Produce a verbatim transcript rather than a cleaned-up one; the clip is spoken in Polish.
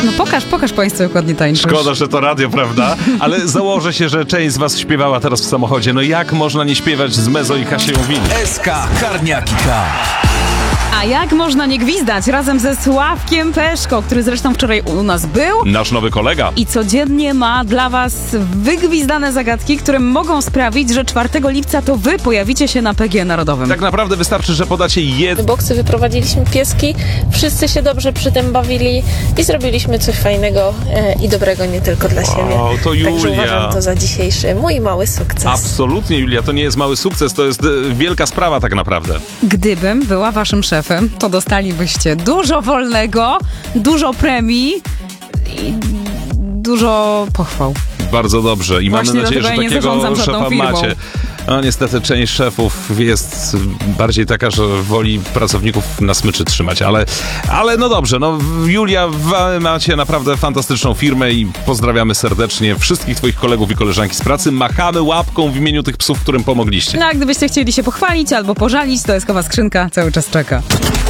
No pokaż, pokaż Państwu, jak ładnie tańczysz. Szkoda, że to radio, prawda? Ale założę się, że część z was śpiewała teraz w samochodzie. No jak można nie śpiewać z Mezo i Kasią Win? S K Karniaki K. A jak można nie gwizdać razem ze Sławkiem Peszko, który zresztą wczoraj u nas był Nasz nowy kolega. i codziennie ma dla was wygwizdane zagadki, które mogą sprawić, że czwartego lipca to wy pojawicie się na P G Narodowym. Tak naprawdę wystarczy, że podacie jedno. Boksy wyprowadziliśmy pieski, wszyscy się dobrze przy tym bawili i zrobiliśmy coś fajnego e, i dobrego nie tylko dla siebie. O, to Julia. Także uważam to za dzisiejszy mój mały sukces. Absolutnie, Julia, to nie jest mały sukces, to jest e, wielka sprawa tak naprawdę. Gdybym była waszym szefem, to dostalibyście dużo wolnego, dużo premii i dużo pochwał. Bardzo dobrze i Właśnie mamy nadzieję, że dlatego ja nie takiego zarządzam żadną szefa firmą. macie. No niestety część szefów jest bardziej taka, że woli pracowników na smyczy trzymać, ale, ale no dobrze, no Julia, wy macie naprawdę fantastyczną firmę i pozdrawiamy serdecznie wszystkich twoich kolegów i koleżanki z pracy. Machamy łapką w imieniu tych psów, którym pomogliście. No a gdybyście chcieli się pochwalić albo pożalić, to eskowa skrzynka cały czas czeka.